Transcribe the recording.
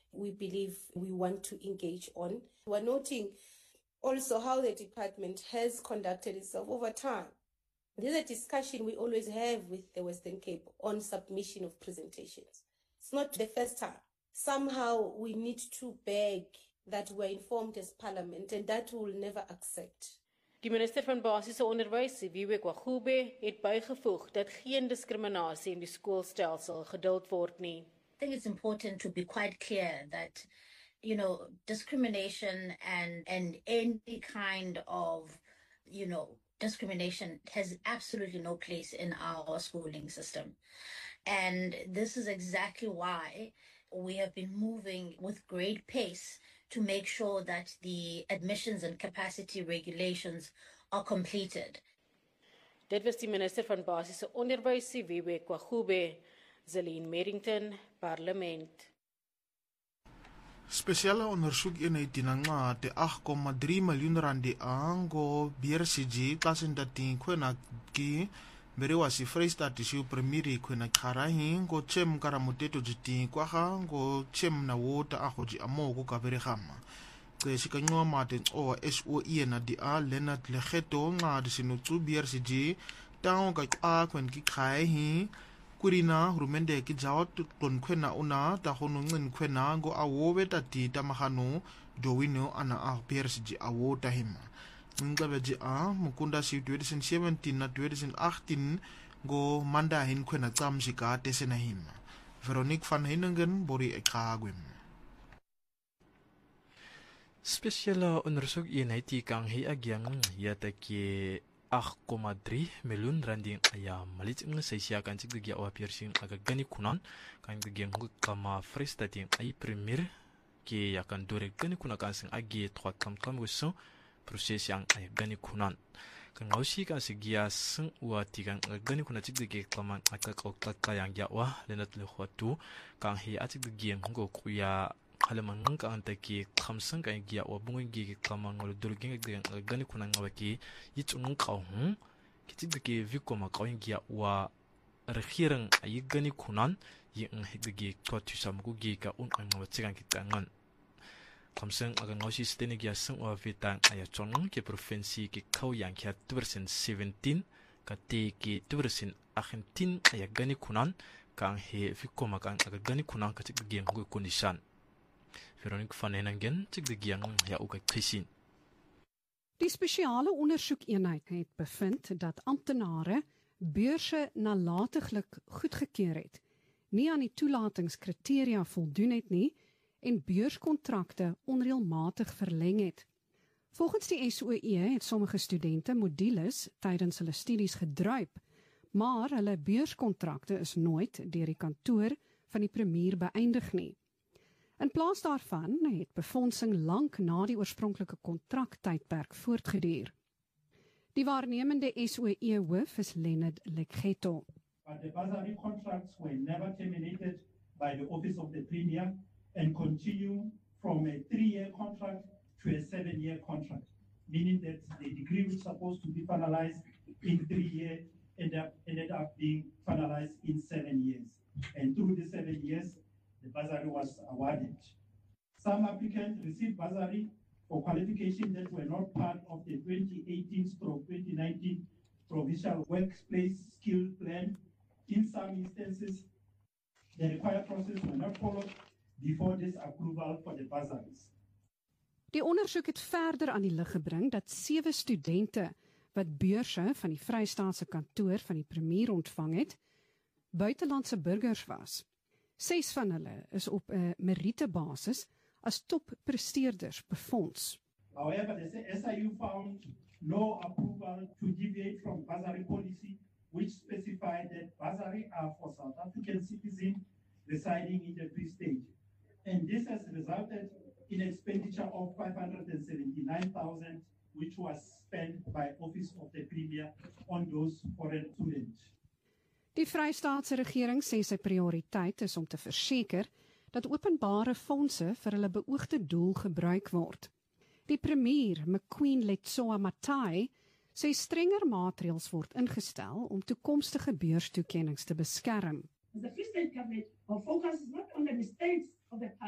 we believe we want to engage on. We're noting also how the department has conducted itself over time. This is a discussion we always have with the Western Cape on submission of presentations. It's not the first time. Somehow we need to beg that we're informed as Parliament, and that we will never accept. Die minister van basiese onderwys, Siviwe Kwagube, het bygevoeg dat geen diskriminasie in die skoolstelsel geduld word nie. I think it's important to be quite clear that, discrimination and any kind of, discrimination has absolutely no place in our schooling system. And this is exactly why we have been moving with great pace to make sure that the admissions and capacity regulations are completed. Dit was die minister van basiese onderwys, Siviwe Kwagube. Zelene Merrington, Parlement. Speciale onderzoekeenheid dinangcade 8,3 miljoen randi ango BRCG kasendating kwena ki berewa si Freestad issue primiri kwena karahi ngo chem karamuteto jiting kwa ngo chem na wota ahoji amogo kaberehama shikanywa maten o SOE na dia Leonard Legeto ngade sinutsu BRCG taong ka kwen ki khai kurina hurumende ki jawat ton kwena una ta hono ngin kwena ngo awowe tati tamahano dowino ana a BRCG awota hima nglabeji a mukunda si 2017 na 2018 ngo manda hin kwena tsamshika tesena hima Veronique van Heiningen bori ekagwem. Speciale onderzoekeenheid die kan hier agiang yatake 8,3 miljoen randing aya malit ng saysiya kan sig gya wa piercing aga gani kunan kan gyang kama Freestad ay premier ki yakan dore gani kunan kan sing agi 3 kam gusto proses yang ay gani kunan kan ngausi kan sigya sing wa tigang gani kunan sig gya kama akak yang ya wa lenat le khwatu kan hi atig gyang ngo kuya halaman ka antaki khamsang ka giya wa bungi gi kama ngol dulging gani kunan ngawaki yitung qaw kitigi vikoma qaw giya wa regering ay gani kunan yi ngigi twatu samgu gi ka ngawatigan kitangan khamsang aga ngawsi steni giya sing wa vitang ay chong ki provinsi ki qaw yang kya 2017 ka te ki 2018 ay gani kunan kan he vikoma kan aga gani kunan ka tigi ngu kondishan Veronique van Heiningen, tig de giang ja ook gezien. Die spesiale ondersoekeenheid het bevind dat amptenare beurse nalatiglik goedgekeur het, nie aan die toelatingskriteria voldoen het nie en beurskontrakte onreëlmatig verleng het. Volgens die SOE het sommige studente modules tydens hulle studies gedruip, maar hulle beurskontrakte is nooit deur die kantoor van die premier beëindig nie. In plaas daarvan het befondsing lank na die oorspronklike kontraktydperk voortgeduur. Die waarnemende SOE hoof is Leonard Legeto. But the bursary contracts were never terminated by the Office of the Premier and continue from a 3-year contract to a 7-year contract, meaning that the degree was supposed to be finalized in 3 years ended up being finalized in 7 years. And through the 7 years, the bursary was awarded. Some applicants received bursary for qualifications that were not part of the 2018-2019 Provincial Workplace Skill Plan. In some instances, the required process were not followed before this approval for the bursaries. Die ondersoek het verder aan die lig gebring dat 7 studente wat beurse van die Vrystaatse kantoor van die premier ontvang het, buitelandse burgers was. 6 van hulle is op 'n meritebasis as toppresteerders befonds. However, the SIU found no approval to deviate from bursary policy, which specified that bursary are for South African citizens residing in the Free State. And this has resulted in expenditure of 579,000, which was spent by Office of the Premier on those foreign students. Die Vrystaatse regering sê sy prioriteit is om te verseker dat openbare fondse vir hulle beoogde doel gebruik word. Die premier, McQueen Letsoa Matai, sê strenger maatreëls word ingestel om toekomstige beurstoekennings te beskerm. The Free State government, our focus is not on the mistakes of the